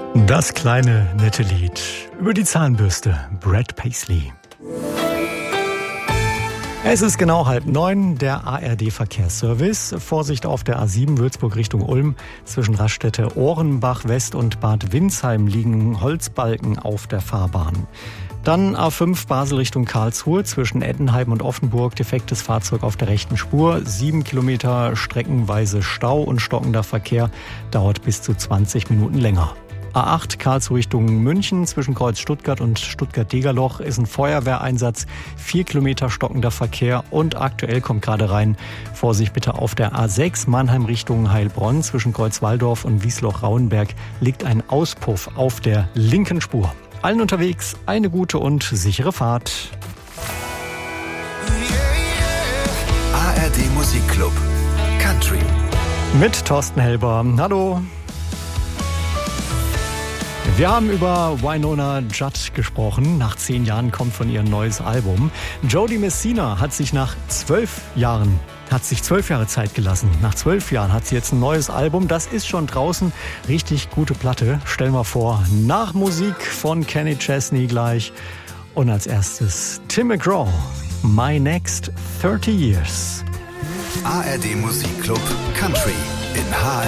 Das kleine, nette Lied über die Zahnbürste, Brad Paisley. Es ist genau 8:30, der ARD-Verkehrsservice. Vorsicht auf der A7 Würzburg Richtung Ulm. Zwischen Raststätte Ohrenbach West und Bad Windsheim liegen Holzbalken auf der Fahrbahn. Dann A5 Basel Richtung Karlsruhe zwischen Ettenheim und Offenburg. Defektes Fahrzeug auf der rechten Spur. 7 Kilometer streckenweise Stau und stockender Verkehr. Dauert bis zu 20 Minuten länger. A8 Karlsruhe Richtung München zwischen Kreuz Stuttgart und Stuttgart-Degerloch ist ein Feuerwehreinsatz. 4 Kilometer stockender Verkehr und aktuell kommt gerade rein. Vorsicht bitte auf der A6 Mannheim Richtung Heilbronn zwischen Kreuz Walldorf und Wiesloch-Rauenberg liegt ein Auspuff auf der linken Spur. Allen unterwegs eine gute und sichere Fahrt. ARD Musikclub Country Mit Thorsten Helber. Hallo. Wir haben über Wynonna Judd gesprochen. Nach 10 Jahren kommt von ihr ein neues Album. Jody Messina hat sich 12 Jahre Zeit gelassen. Nach 12 Jahren hat sie jetzt ein neues Album. Das ist schon draußen. Richtig gute Platte. Stell mal vor, nach Musik von Kenny Chesney gleich. Und als erstes Tim McGraw. My Next 30 Years. ARD Musikclub Country in HR